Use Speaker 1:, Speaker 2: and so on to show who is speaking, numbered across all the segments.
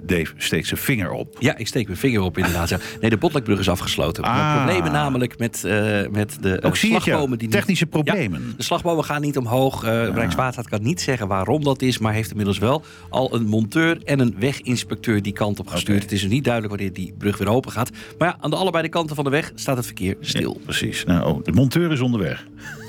Speaker 1: Dave steekt zijn vinger op.
Speaker 2: Ja, ik steek mijn vinger op inderdaad. Ja. Nee, de Botlekbrug is afgesloten. Problemen namelijk met de slagbomen. Die
Speaker 1: technische problemen.
Speaker 2: Ja, de slagbomen gaan niet omhoog. Rijkswaterstaat kan niet zeggen waarom dat is, maar heeft inmiddels wel al een monteur en een weginspecteur die kant op gestuurd. Het is dus niet duidelijk wanneer die brug weer open gaat. Maar ja, aan allebei de kanten van de weg staat het verkeer stil.
Speaker 1: Ja, precies. Nou, de monteur is onderweg.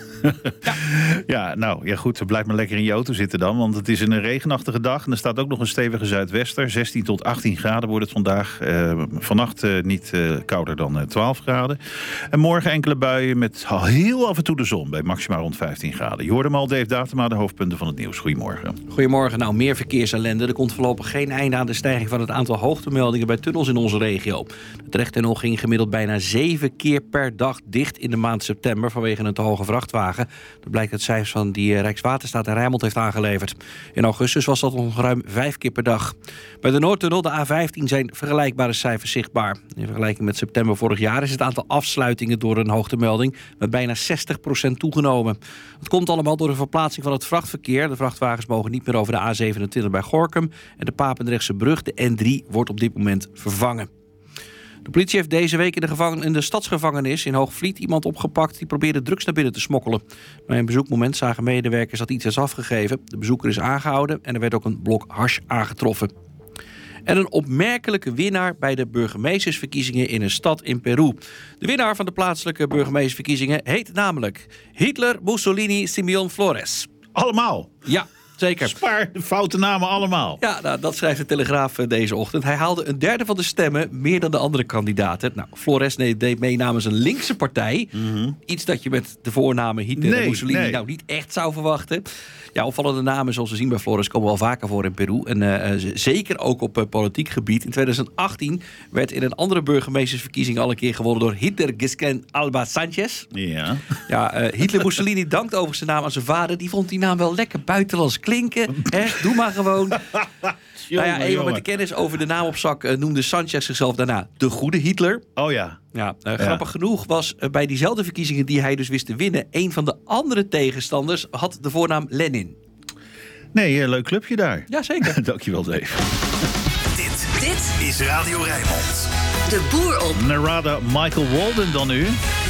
Speaker 1: Goed, blijf maar lekker in je auto zitten dan. Want het is een regenachtige dag. En er staat ook nog een stevige zuidwester. 16 tot 18 graden wordt het vandaag. Vannacht niet kouder dan 12 graden. En morgen enkele buien met heel af en toe de zon. Bij maximaal rond 15 graden. Je hoorde hem al, Dave Datema, de hoofdpunten van het nieuws. Goedemorgen.
Speaker 2: Goedemorgen. Nou, meer verkeersellende. Er komt voorlopig geen einde aan de stijging van het aantal hoogtemeldingen bij tunnels in onze regio. De Drechttunnel ging gemiddeld bijna 7 keer per dag dicht in de maand september vanwege een te hoge vrachtwagen. Dat blijkt uit cijfers van die Rijkswaterstaat en Rijnmond heeft aangeleverd. In augustus was dat nog ruim 5 keer per dag. Bij de Noordtunnel, de A15, zijn vergelijkbare cijfers zichtbaar. In vergelijking met september vorig jaar is het aantal afsluitingen door een hoogtemelding met bijna 60% toegenomen. Het komt allemaal door de verplaatsing van het vrachtverkeer. De vrachtwagens mogen niet meer over de A27 bij Gorinchem en de Papendrechtse brug, de N3, wordt op dit moment vervangen. De politie heeft deze week in de stadsgevangenis in Hoogvliet iemand opgepakt die probeerde drugs naar binnen te smokkelen. Bij een bezoekmoment zagen medewerkers dat iets is afgegeven. De bezoeker is aangehouden en er werd ook een blok hash aangetroffen. En een opmerkelijke winnaar bij de burgemeestersverkiezingen in een stad in Peru. De winnaar van de plaatselijke burgemeestersverkiezingen heet namelijk Hitler, Mussolini, Simeon Flores.
Speaker 1: Allemaal?
Speaker 2: Ja. Zeker.
Speaker 1: Spaar de foute namen allemaal.
Speaker 2: Ja, nou, dat schrijft de Telegraaf deze ochtend. Hij haalde een derde van de stemmen, meer dan de andere kandidaten. Nou, Flores deed mee namens een linkse partij. Mm-hmm. Iets dat je met de voornamen Hitler en Mussolini nou niet echt zou verwachten. Ja, opvallende namen zoals we zien bij Flores komen wel vaker voor in Peru. En zeker ook op politiek gebied. In 2018 werd in een andere burgemeestersverkiezing al een keer gewonnen door Hitler Gisclen Alba Sanchez.
Speaker 1: Ja.
Speaker 2: Hitler Mussolini dankt over zijn naam aan zijn vader. Die vond die naam wel lekker buitenlands klinken. Hè? Doe maar gewoon. Even met de kennis over de naam op zak noemde Sanchez zichzelf daarna de goede Hitler.
Speaker 1: Oh ja.
Speaker 2: Grappig genoeg was bij diezelfde verkiezingen die hij dus wist te winnen, een van de andere tegenstanders had de voornaam Lenin.
Speaker 1: Nee, leuk clubje daar.
Speaker 2: Ja, zeker.
Speaker 1: Dankjewel, Dave.
Speaker 3: Dit is Radio Rijnmond.
Speaker 4: De boer op.
Speaker 1: Narada Michael Walden dan nu.